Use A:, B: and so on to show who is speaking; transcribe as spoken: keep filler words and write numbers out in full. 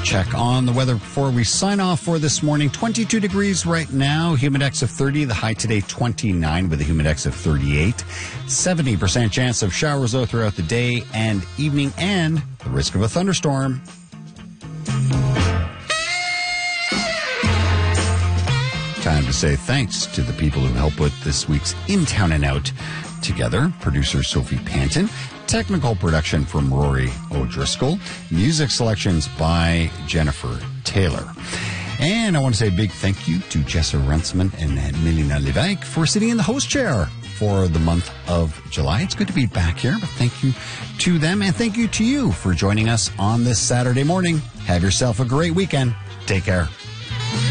A: check on the weather before we sign off for this morning. twenty-two degrees right now, humidex of thirty, the high today twenty-nine with a humidex of thirty-eight. seventy percent chance of showers though throughout the day and evening, and the risk of a thunderstorm. Time to say thanks to the people who helped put this week's In Town and Out together. Producer Sophie Panton. Technical production from Rory O'Driscoll. Music selections by Jennifer Taylor. And I want to say a big thank you to Jessa Runciman and Melina Levesque for sitting in the host chair for the month of July. It's good to be back here, but thank you to them, and thank you to you for joining us on this Saturday morning. Have yourself a great weekend. Take care.